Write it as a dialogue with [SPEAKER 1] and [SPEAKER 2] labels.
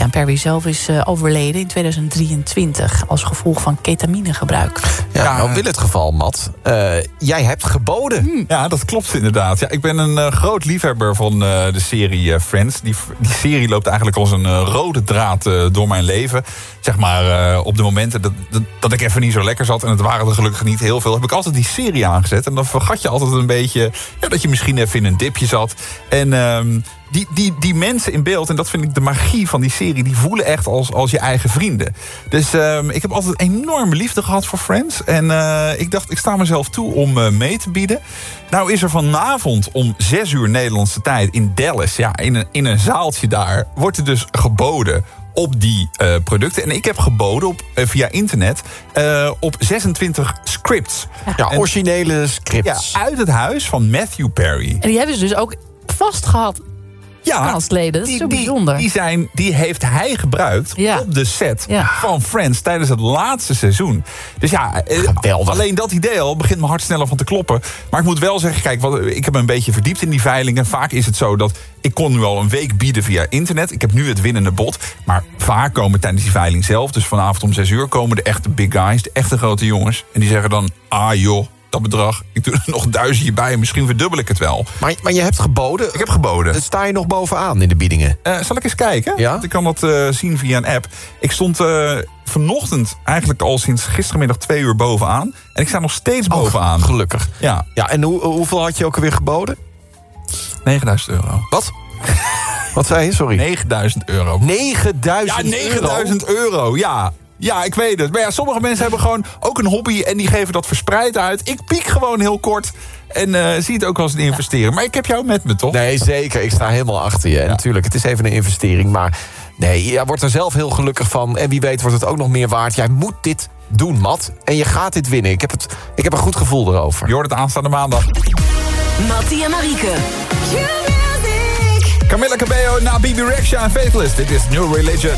[SPEAKER 1] Perry zelf is overleden in 2023... als gevolg van ketaminegebruik.
[SPEAKER 2] Ja, nou wil het geval, Matt. Jij hebt geboden.
[SPEAKER 3] Ja, dat klopt inderdaad. Ja, ik ben een groot liefhebber van de serie Friends. Die serie loopt eigenlijk als een rode draad door mijn leven. Zeg maar, op de momenten dat ik even niet zo lekker zat... en het waren er gelukkig niet heel veel... heb ik altijd die serie aangezet. En dan vergat je altijd een beetje... dat je misschien even in een dipje zat. En die mensen in beeld... en dat vind ik de magie van die serie... die voelen echt als je eigen vrienden. Dus ik heb altijd enorme liefde gehad voor Friends. En ik dacht, ik sta mezelf toe om mee te bieden. Nou is er vanavond om 6 uur Nederlandse tijd in Dallas... ja, in een zaaltje daar, wordt er dus geboden... op die producten. En ik heb geboden via internet op 26 scripts.
[SPEAKER 2] Ja, originele scripts.
[SPEAKER 3] Ja, uit het huis van Matthew Perry.
[SPEAKER 1] En die hebben ze dus ook vast gehad.
[SPEAKER 3] Ja,
[SPEAKER 1] dat is zo bijzonder.
[SPEAKER 3] Die heeft hij gebruikt op de set van Friends tijdens het laatste seizoen. Dus ja, alleen dat idee al begint mijn hart sneller van te kloppen. Maar ik moet wel zeggen, kijk, ik heb me een beetje verdiept in die veilingen. Vaak is het zo dat ik kon nu al een week bieden via internet. Ik heb nu het winnende bod. Maar vaak komen tijdens die veiling zelf, dus vanavond om 6 uur... komen de echte big guys, de echte grote jongens. En die zeggen dan, joh, dat bedrag, ik doe er nog 1000 bij... en misschien verdubbel ik het wel.
[SPEAKER 2] Maar je hebt geboden?
[SPEAKER 3] Ik heb geboden.
[SPEAKER 2] Sta je nog bovenaan in de biedingen?
[SPEAKER 3] Zal ik eens kijken?
[SPEAKER 2] Ja?
[SPEAKER 3] Want ik kan dat zien via een app. Ik stond vanochtend eigenlijk al sinds gistermiddag 2 uur bovenaan. En ik sta nog steeds bovenaan.
[SPEAKER 2] Gelukkig.
[SPEAKER 3] Ja.
[SPEAKER 2] En hoeveel had je ook alweer geboden?
[SPEAKER 3] €9.000.
[SPEAKER 2] Wat? Wat zei je? Sorry.
[SPEAKER 3] €9.000. €9.000, ja. Ja, ik weet het. Maar ja, sommige mensen hebben gewoon ook een hobby... en die geven dat verspreid uit. Ik piek gewoon heel kort en zie het ook als een investering. Maar ik heb jou met me, toch?
[SPEAKER 2] Nee, zeker. Ik sta helemaal achter je. En natuurlijk, het is even een investering. Maar nee, jij wordt er zelf heel gelukkig van. En wie weet wordt het ook nog meer waard. Jij moet dit doen, Matt. En je gaat dit winnen. Ik heb een goed gevoel erover.
[SPEAKER 3] Je hoort het aanstaande maandag.
[SPEAKER 4] Mattie en Marieke.
[SPEAKER 3] Camila Cabello na Bibi Rexha en Faithless. Dit is New Religion.